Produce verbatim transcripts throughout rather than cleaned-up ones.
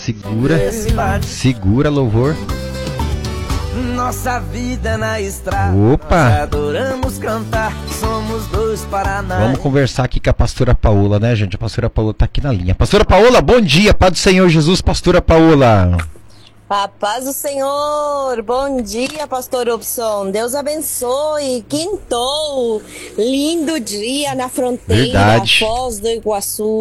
Segura, segura, louvor. Nossa vida na estrada. Opa! Nós adoramos cantar, somos dois Paraná. Vamos conversar aqui com a pastora Paola, né, gente? A pastora Paola tá aqui na linha. Pastora Paola, bom dia, Paz do Senhor Jesus, pastora Paola. A paz do Senhor, bom dia, pastor Robson, Deus abençoe, quintou, lindo dia na fronteira, Verdade. Foz do Iguaçu,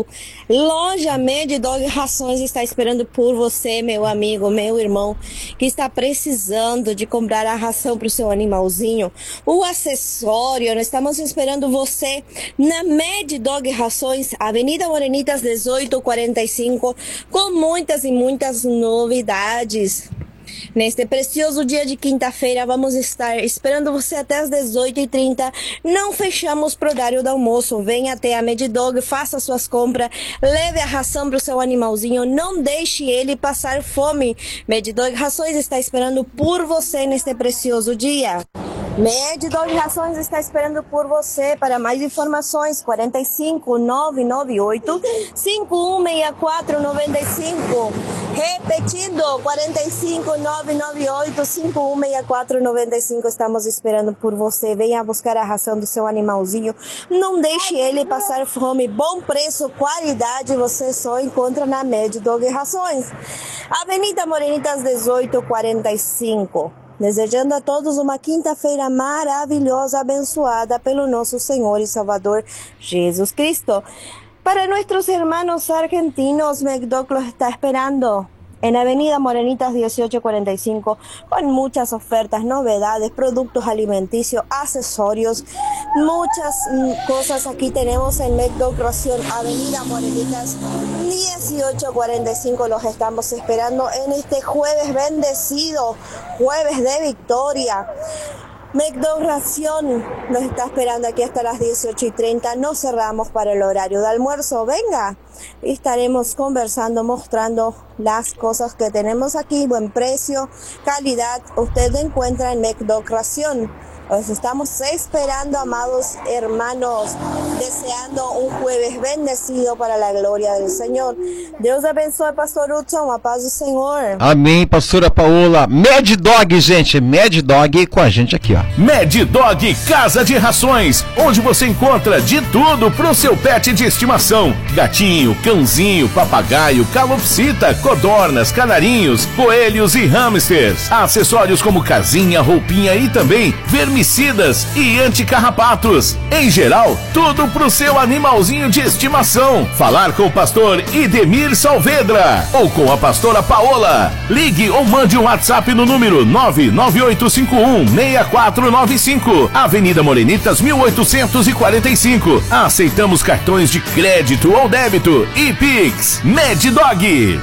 loja Med Dog Rações está esperando por você, meu amigo, meu irmão, que está precisando de comprar a ração para o seu animalzinho, o acessório, nós estamos esperando você na Med Dog Rações, Avenida Morenitas dezoito quarenta e cinco, com muitas e muitas novidades. Neste precioso dia de quinta-feira, vamos estar esperando você até as dezoito e trinta. Não fechamos pro horário do almoço. Venha até a Meddog, faça suas compras, leve a ração para o seu animalzinho, não deixe ele passar fome. Meddog Rações está esperando por você neste precioso dia. Meddog Rações está esperando por você. Para mais informações, quarenta e cinco, nove nove oito, cinco um seis quatro nove cinco. Repetindo, quarenta e cinco, nove nove oito, cinco um seis quatro nove cinco. Estamos esperando por você. Venha buscar a ração do seu animalzinho. Não deixe ele passar fome. Bom preço, qualidade, você só encontra na Meddog Rações. Avenida Morenitas dezoito quarenta e cinco. Desejando a todos uma quinta-feira maravilhosa, abençoada pelo nosso Senhor e Salvador Jesus Cristo. Para nuestros hermanos argentinos, Meddog los está esperando en Avenida Morenitas dieciocho cuarenta y cinco, con muchas ofertas, novedades, productos alimenticios, accesorios, muchas mm, cosas aquí tenemos en Meddog Ración, Avenida Morenitas dieciocho cuarenta y cinco. Los estamos esperando en este jueves bendecido, jueves de victoria. Meddog Ración nos está esperando aquí hasta las dieciocho y treinta. No cerramos para el horario de almuerzo. Venga, estaremos conversando, mostrando las cosas que tenemos aquí. Buen precio, calidad. Usted encuentra en Meddog Ración. Os estamos esperando, amados hermanos, deseando un jueves bendecido para la gloria del Señor. Deus abençoe, pastor Hudson, a paz do Senhor. Amém, pastora Paola. Meddog, gente, Meddog com a gente aqui, ó. Meddog Casa de Rações, onde você encontra de tudo pro seu pet de estimação: gatinho, cãozinho, papagaio, calopsita, codornas, canarinhos, coelhos e hamsters. Acessórios como casinha, roupinha e também vermicidas e anticarrapatos. Em geral, tudo pro seu animalzinho de estimação. Falar com o pastor Idemir Saavedra ou com a pastora Paola. Ligue ou mande um WhatsApp no número nove nove oito cinco um seis quatro nove cinco. Avenida Morenitas mil oitocentos e quarenta e cinco. Aceitamos cartões de crédito ou débito e Pix. Meddog.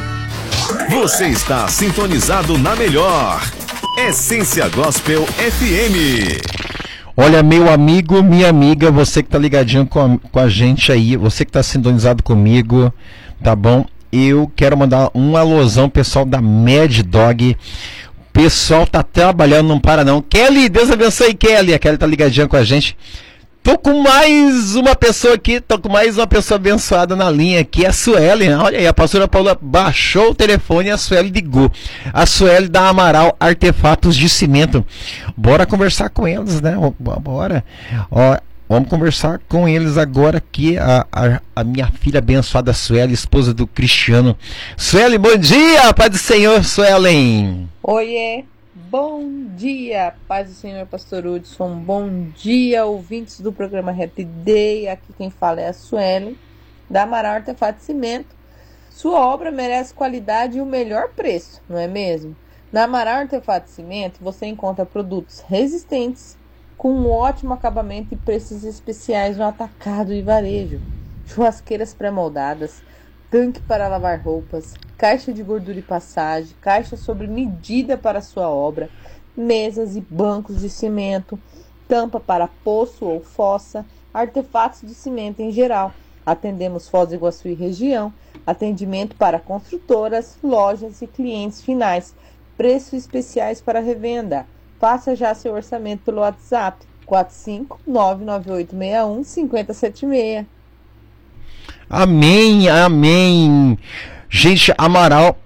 Você está sintonizado na melhor Essência Gospel F M. Olha, meu amigo, minha amiga, você que tá ligadinho com a, com a gente aí, você que tá sintonizado comigo, tá bom? Eu quero mandar um alôzão, pessoal da Meddog. Pessoal tá trabalhando, não para não. Kelly, Deus abençoe, Kelly. A Kelly tá ligadinha com a gente. Tô com mais uma pessoa aqui, tô com mais uma pessoa abençoada na linha aqui, a Sueli. Olha aí, a pastora Paola baixou o telefone e a Sueli ligou. A Sueli da Amaral Artefatos de Cimento. Bora conversar com eles, né? Bora. Ó, vamos conversar com eles agora aqui, a, a, a minha filha abençoada Sueli, esposa do Cristiano. Sueli, bom dia, Pai do Senhor, Suelen. Oiê. Bom dia, paz do Senhor, pastor Hudson. Bom dia, ouvintes do programa Happy Day. Aqui quem fala é a Suelen, da Amaral Artefato de Cimento. Sua obra merece qualidade e o melhor preço, não é mesmo? Na Amaral Artefato de Cimento você encontra produtos resistentes, com um ótimo acabamento e preços especiais no atacado e varejo. Churrasqueiras pré-moldadas, tanque para lavar roupas, caixa de gordura e passagem, caixa sobre medida para sua obra, mesas e bancos de cimento, tampa para poço ou fossa, artefatos de cimento em geral. Atendemos Foz do Iguaçu e região, atendimento para construtoras, lojas e clientes finais, preços especiais para revenda. Faça já seu orçamento pelo WhatsApp quatro cinco nove nove oito seis um cinco zero sete seis. Amém, amém. Gente, Amaral